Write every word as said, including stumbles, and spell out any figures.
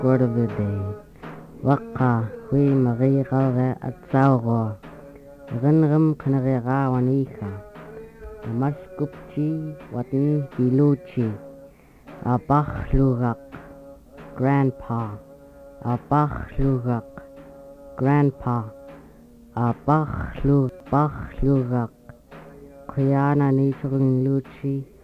Word of the day. Waka, hui Marie Rauge at Sauro. Rinrim Kanarera Wanika. Namaskupchi Watan Biluchi. Abach Lurak. Grandpa. Abach Lurak. Grandpa. Abach Lurak. Bach Lurak. Kuyana Nichurin Luchi.